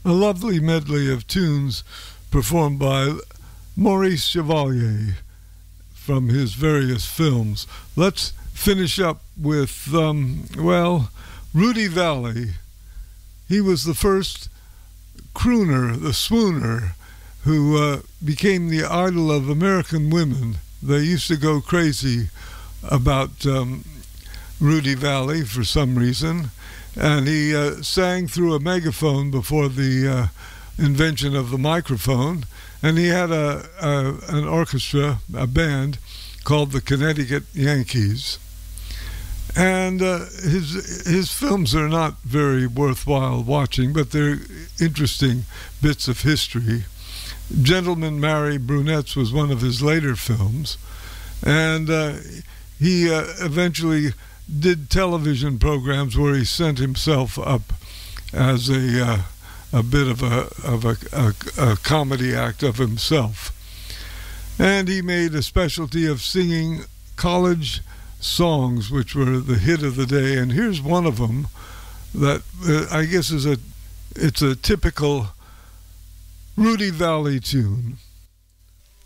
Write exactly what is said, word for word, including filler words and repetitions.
a lovely medley of tunes performed by Maurice Chevalier from his various films. Let's finish up with, um, well, Rudy Vallée. He was the first crooner, the swooner, who uh, became the idol of American women. They used to go crazy about um, Rudy Vallée for some reason, and he uh, sang through a megaphone before the uh, invention of the microphone, and he had a, a an orchestra, a band called the Connecticut Yankees. And uh, his his films are not very worthwhile watching, but they're interesting bits of history. Gentlemen Marry Brunettes was one of his later films, and uh, he uh, eventually did television programs where he sent himself up as a uh, a bit of a of a, a, a comedy act of himself. And he made a specialty of singing college songs, which were the hit of the day. And here's one of them that uh, I guess is a it's a typical Rudy Vallée tune.